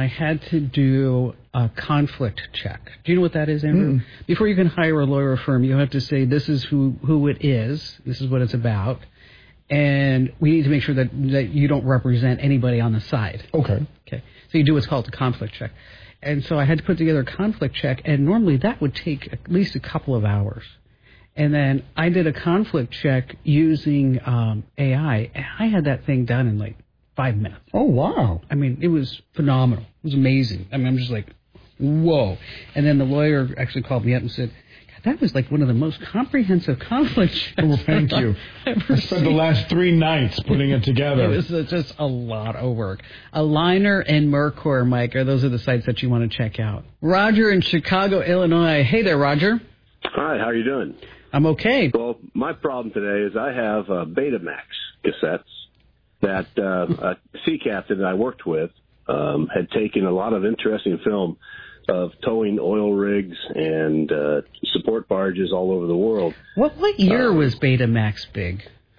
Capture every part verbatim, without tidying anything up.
I had to do a conflict check. Do you know what that is, Andrew? Mm. Before you can hire a lawyer firm, you have to say this is who, who it is, this is what it's about, and we need to make sure that, that you don't represent anybody on the side. Okay. Okay. So you do what's called a conflict check. And so I had to put together a conflict check, and normally that would take at least a couple of hours. And then I did a conflict check using um, A I, and I had that thing done in like five minutes. Oh, wow. I mean, it was phenomenal. It was amazing. I mean, I'm just like, whoa. And then the lawyer actually called me up and said, God, that was like one of the most comprehensive conflict checks. Well, thank you. I've ever I spent seen. the last three nights putting it together. It was uh, just a lot of work. Aligner and Mercor, Mike, are those are the sites that you want to check out. Roger in Chicago, Illinois. Hey there, Roger. Hi, how are you doing? I'm okay. Well, my problem today is I have uh, Betamax cassettes that uh, a sea captain that I worked with um, had taken a lot of interesting film of towing oil rigs and uh, support barges all over the world. What what year um, was Betamax big?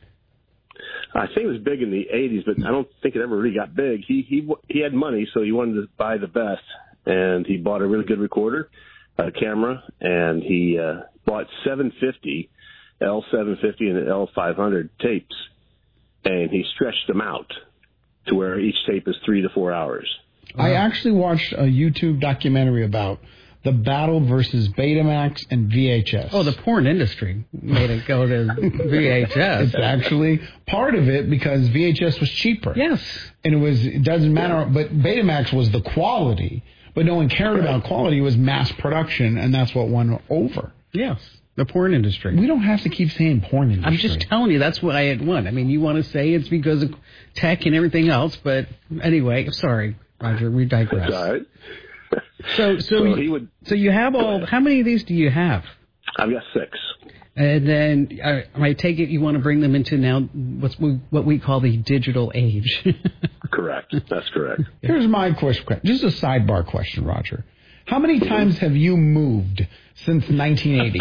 I think it was big in the eighties, but I don't think it ever really got big. He he he had money, so he wanted to buy the best, and he bought a really good recorder, a camera, and he uh, bought seven fifty, L seven fifty and L five hundred tapes, and he stretched them out to where each tape is three to four hours. I actually watched a YouTube documentary about the battle versus Betamax and V H S. Oh, the porn industry made it go to V H S. It's actually part of it because V H S was cheaper. Yes. And it was, it doesn't matter, but Betamax was the quality, but no one cared about quality. It was mass production, and that's what won over. Yes. The porn industry. We don't have to keep saying porn industry. I'm just telling you, that's why it won. I mean, you want to say it's because of tech and everything else, but anyway, sorry, Roger, we digress. That's all right. So, so, So you, he would- so you have all, how many of these do you have? I've got six. And then uh, I take it you want to bring them into now what's we, what we call the digital age. Correct. That's correct. Here's my question. Just a sidebar question, Roger. How many times have you moved since nineteen eighty?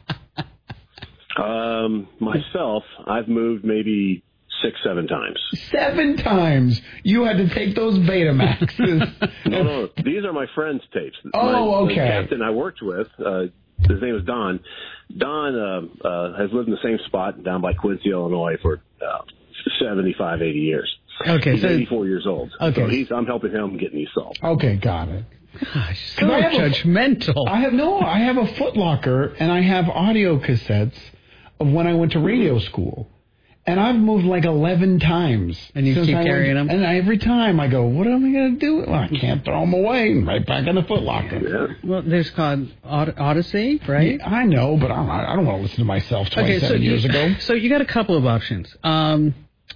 Um, myself, I've moved maybe six, seven times. Seven times you had to take those Betamaxes. No, no, these are my friend's tapes. Oh, my, okay. The captain I worked with, uh, his name was Don. Don uh, uh, has lived in the same spot down by Quincy, Illinois for uh, seventy-five, eighty years. Okay, he's so eighty-four years old. Okay. So he's, I'm helping him get these solved. Okay, got it. Gosh, so I have a- judgmental. I have no. I have a Foot Locker, and I have audio cassettes of when I went to radio school, and I've moved like eleven times. And you since keep I carrying went, them? And I, every time I go, what am I going to do? Well, I can't throw them away. Right back in the Foot Locker. Yeah. Well, there's called Od- Odyssey, right? Yeah, I know, but I'm, I don't want to listen to myself twenty-seven okay, so years you, ago. So you got a couple of options. Um,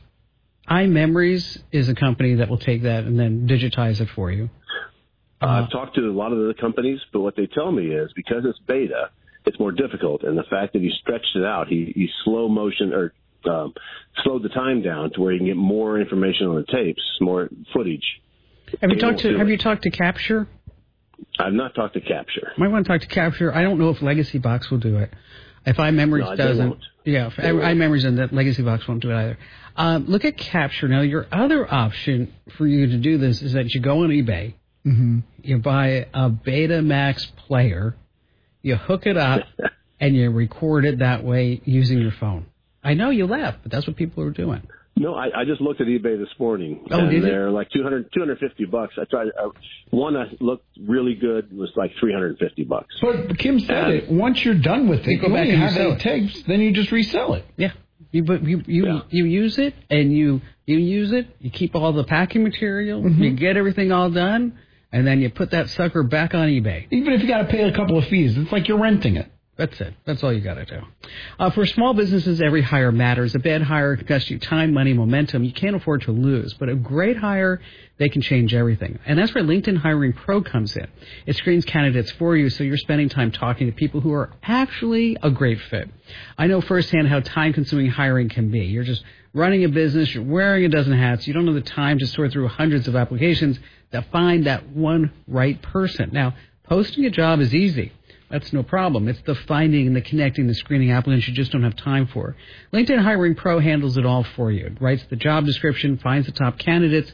iMemories is a company that will take that and then digitize it for you. Uh, I've talked to a lot of the companies, but what they tell me is because it's beta, it's more difficult. And the fact that he stretched it out, he, he slow motion or um, slowed the time down to where you can get more information on the tapes, more footage. Have you They talked won't to do Have it. you talked to Capture? I've not talked to Capture. Might want to talk to Capture. I don't know if Legacy Box will do it. If iMemories No, they doesn't, won't. yeah, if They won't. iMemories and that Legacy Box won't do it either. Um, look at Capture. Now, your other option for you to do this is that you go on eBay, Mm-hmm. you buy a Betamax player, you hook it up, and you record it that way using your phone. I know you laugh, but that's what people are doing. No, I, I just looked at eBay this morning, Oh, and did you? they're like two hundred, two hundred fifty bucks. I tried uh, one that looked really good was like three hundred fifty bucks. But Kim said Um, it. Once you're done with it, You go you back only and have resell eight it. tapes. Then you just resell it. Yeah, you but you you, Yeah. you use it and you you use it. You keep all the packing material. Mm-hmm. You get everything all done, and then you put that sucker back on eBay. Even if you got to pay a couple of fees, it's like you're renting it. That's it. That's all you got to do. Uh, for small businesses, every hire matters. A bad hire can cost you time, money, momentum. You can't afford to lose. But a great hire, they can change everything. And that's where LinkedIn Hiring Pro comes in. It screens candidates for you, so you're spending time talking to people who are actually a great fit. I know firsthand how time-consuming hiring can be. You're just running a business. You're wearing a dozen hats. You don't have the time to sort through hundreds of applications to find that one right person. Now, posting a job is easy. That's no problem. It's the finding and the connecting, the screening applicants you just don't have time for. LinkedIn Hiring Pro handles it all for you. It writes the job description, finds the top candidates,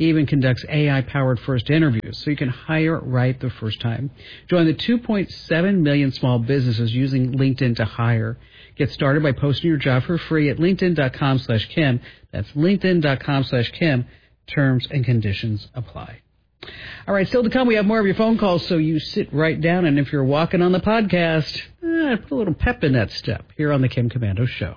He even conducts A I-powered first interviews, so you can hire right the first time. Join the two point seven million small businesses using LinkedIn to hire. Get started by posting your job for free at linkedin.com slash Kim. That's linkedin.com slash Kim. Terms and conditions apply. All right, still to come, we have more of your phone calls, so you sit right down, and if you're walking on the podcast, eh, put a little pep in that step here on the Kim Komando Show.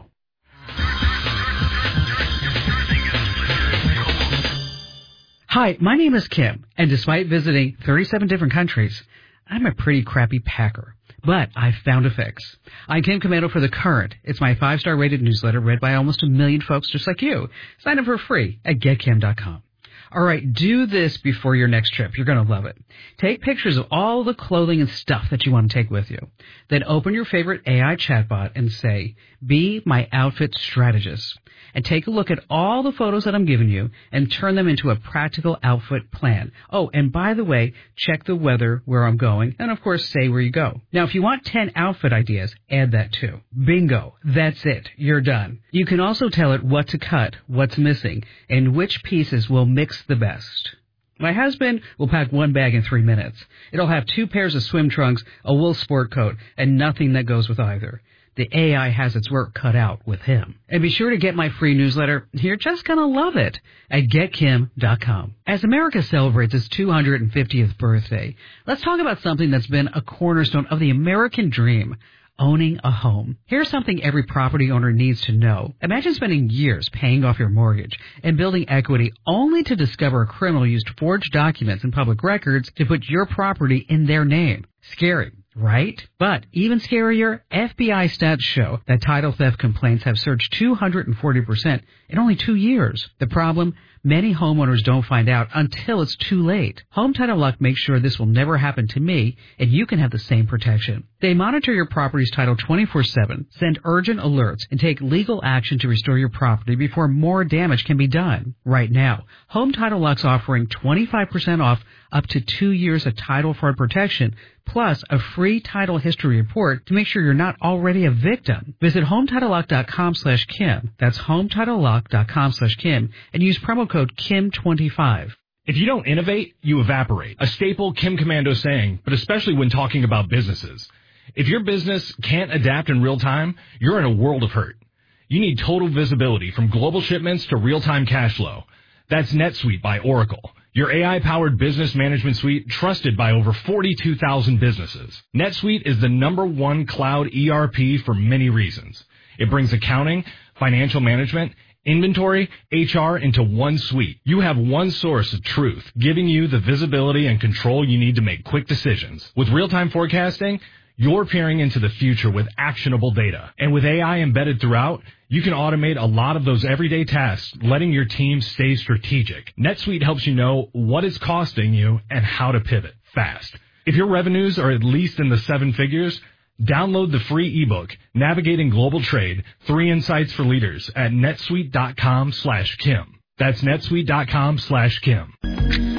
Hi, my name is Kim, and despite visiting thirty-seven different countries, I'm a pretty crappy packer. But I found a fix. I'm Kim Komando for The Current. It's my five-star rated newsletter read by almost a million folks just like you. Sign up for free at get kim dot com. All right, do this before your next trip. You're going to love it. Take pictures of all the clothing and stuff that you want to take with you. Then open your favorite A I chatbot and say, be my outfit strategist. And take a look at all the photos that I'm giving you and turn them into a practical outfit plan. Oh, and by the way, check the weather where I'm going and, of course, say where you go. Now, if you want ten outfit ideas, add that too. Bingo. That's it. You're done. You can also tell it what to cut, what's missing, and which pieces will mix the best. My husband will pack one bag in three minutes. It'll have two pairs of swim trunks, a wool sport coat, and nothing that goes with either. The A I has its work cut out with him. And be sure to get my free newsletter. You're just going to love it at get kim dot com. As America celebrates its two hundred fiftieth birthday, let's talk about something that's been a cornerstone of the American dream, owning a home. Here's something every property owner needs to know. Imagine spending years paying off your mortgage and building equity only to discover a criminal used forged documents and public records to put your property in their name. Scary, right? But even scarier, F B I stats show that title theft complaints have surged two hundred forty percent in only two years. The problem? Many homeowners don't find out until it's too late. Home Title Lock makes sure this will never happen to me, and you can have the same protection. They monitor your property's title twenty-four seven, send urgent alerts, and take legal action to restore your property before more damage can be done. Right now, Home Title Lock's offering twenty-five percent off up to two years of title fraud protection, plus a free title history report to make sure you're not already a victim. Visit home title lock dot com slash Kim. That's home title lock dot com slash Kim and use promo code Kim twenty-five. If you don't innovate, you evaporate. A staple Kim Komando saying, but especially when talking about businesses. If your business can't adapt in real time, you're in a world of hurt. You need total visibility from global shipments to real-time cash flow. That's NetSuite by Oracle, your A I-powered business management suite trusted by over forty-two thousand businesses. NetSuite is the number one cloud E R P for many reasons. It brings accounting, financial management, inventory, H R into one suite. You have one source of truth, giving you the visibility and control you need to make quick decisions. With real-time forecasting, you're peering into the future with actionable data. And with A I embedded throughout, you can automate a lot of those everyday tasks, letting your team stay strategic. NetSuite helps you know what it's costing you and how to pivot fast. If your revenues are at least in the seven figures, download the free ebook, Navigating Global Trade, Three Insights for Leaders at netsuite dot com slash Kim. That's netsuite dot com slash Kim.